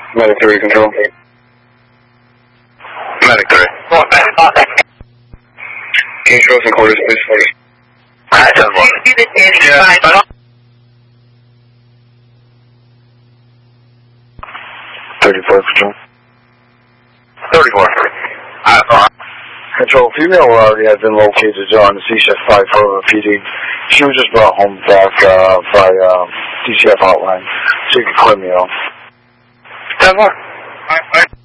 Medic 3, control. Medic 3. Can you show us in quarters, please? Alright, 10-1. 34, control. 34. Control, female already has been located on the CCF 5 for PD. She was just brought home back by DCF hotline, so you can clear me out. 10-1.